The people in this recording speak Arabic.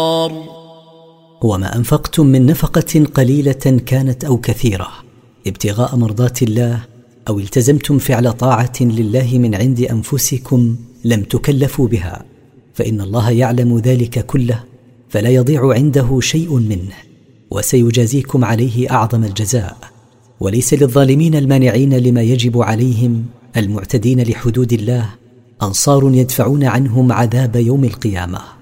وما أنفقتم من نفقة قليلة كانت أو كثيرة ابتغاء مرضات الله أو التزمتم فعل طاعة لله من عند أنفسكم لم تكلفوا بها، فإن الله يعلم ذلك كله، فلا يضيع عنده شيء منه، وسيجازيكم عليه أعظم الجزاء. وليس للظالمين المانعين لما يجب عليهم المعتدين لحدود الله أنصار يدفعون عنهم عذاب يوم القيامة.